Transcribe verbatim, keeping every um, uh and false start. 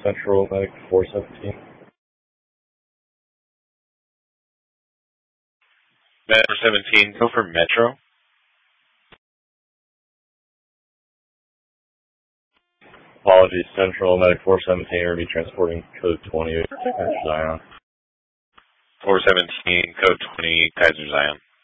Central Medic four seventeen. Metro seventeen, go for Metro. Apologies, Central Medic four seventeen, are going to be transporting code twenty, Kaiser Zion. four seventeen, code twenty, Kaiser Zion.